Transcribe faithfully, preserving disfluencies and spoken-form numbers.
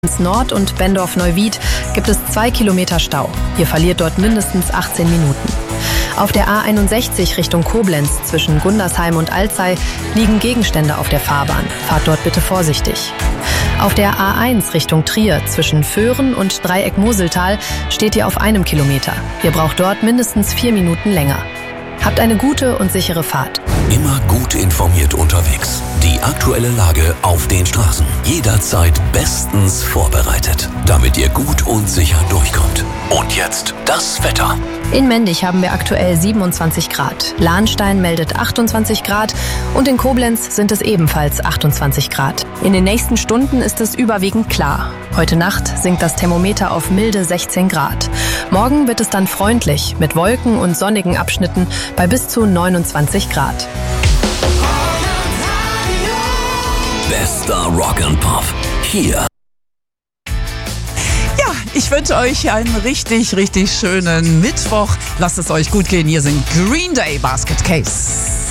Nord und Bendorf-Neuwied gibt es zwei Kilometer Stau. Ihr verliert dort mindestens achtzehn Minuten. Auf der A einundsechzig Richtung Koblenz zwischen Gundersheim und Alzey liegen Gegenstände auf der Fahrbahn. Fahrt dort bitte vorsichtig. Auf der A eins Richtung Trier zwischen Föhren und Dreieck Moseltal steht ihr auf einem Kilometer. Ihr braucht dort mindestens vier Minuten länger. Habt eine gute und sichere Fahrt. Immer gut informiert unterwegs. Die aktuelle Lage auf den Straßen. Jederzeit bestens vorbereitet, damit ihr gut und sicher durchkommt. Und jetzt das Wetter. In Mendig haben wir aktuell siebenundzwanzig Grad. Lahnstein meldet achtundzwanzig Grad und in Koblenz sind es ebenfalls achtundzwanzig Grad. In den nächsten Stunden ist es überwiegend klar. Heute Nacht sinkt das Thermometer auf milde sechzehn Grad. Morgen wird es dann freundlich mit Wolken und sonnigen Abschnitten bei bis zu neunundzwanzig Grad. Bester Rock and Pop. Hier. Ja, ich wünsche euch einen richtig, richtig schönen Mittwoch. Lasst es euch gut gehen. Hier sind Green Day Basket Case.